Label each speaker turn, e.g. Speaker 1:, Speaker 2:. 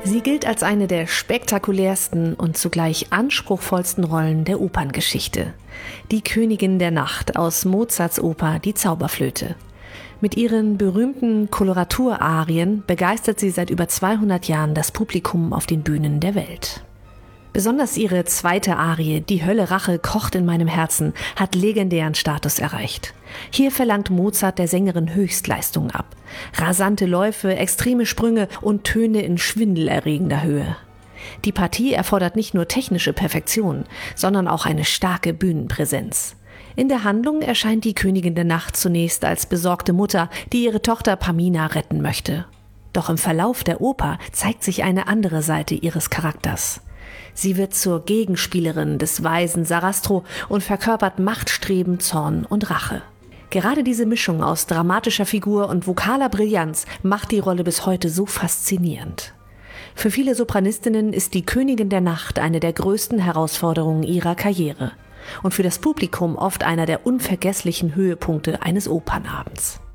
Speaker 1: Sie gilt als eine der spektakulärsten und zugleich anspruchsvollsten Rollen der Operngeschichte. Die Königin der Nacht aus Mozarts Oper Die Zauberflöte. Mit ihren berühmten Koloraturarien begeistert sie seit über 200 Jahren das Publikum auf den Bühnen der Welt. Besonders ihre zweite Arie, Die Hölle Rache kocht in meinem Herzen, hat legendären Status erreicht. Hier verlangt Mozart der Sängerin Höchstleistungen ab. Rasante Läufe, extreme Sprünge und Töne in schwindelerregender Höhe. Die Partie erfordert nicht nur technische Perfektion, sondern auch eine starke Bühnenpräsenz. In der Handlung erscheint die Königin der Nacht zunächst als besorgte Mutter, die ihre Tochter Pamina retten möchte. Doch im Verlauf der Oper zeigt sich eine andere Seite ihres Charakters. Sie wird zur Gegenspielerin des weisen Sarastro und verkörpert Machtstreben, Zorn und Rache. Gerade diese Mischung aus dramatischer Figur und vokaler Brillanz macht die Rolle bis heute so faszinierend. Für viele Sopranistinnen ist die Königin der Nacht eine der größten Herausforderungen ihrer Karriere und für das Publikum oft einer der unvergesslichen Höhepunkte eines Opernabends.